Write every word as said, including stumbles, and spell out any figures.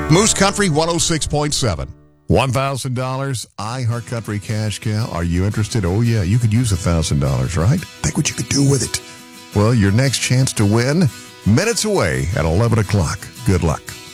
Moose Country one oh six point seven. one thousand dollars iHeartCountry cash cow. Are you interested? Oh, yeah, you could use one thousand dollars, right? Think what you could do with it. Well, your next chance to win, minutes away at eleven o'clock. Good luck.